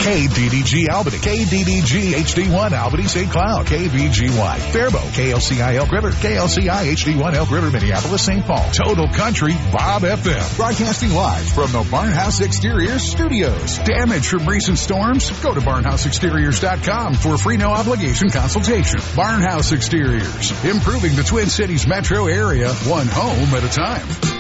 KDDG Albany, KDDG HD1 Albany St. Cloud, KVGY Faribault, KLCI Elk River, KLCI HD1 Elk River Minneapolis St. Paul. Total Country Bob FM. Broadcasting live from the Barnhouse Exteriors Studios. Damage from recent storms? Go to barnhouseexteriors.com for a free no obligation consultation. Barnhouse Exteriors. Improving the Twin Cities metro area, one home at a time.